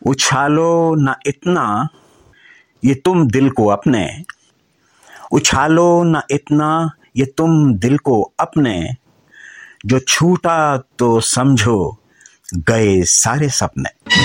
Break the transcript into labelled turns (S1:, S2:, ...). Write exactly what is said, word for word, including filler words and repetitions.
S1: उछालो न इतना ये तुम दिल को अपने, उछालो न इतना ये तुम दिल को अपने, जो छूटा तो समझो गए सारे सपने।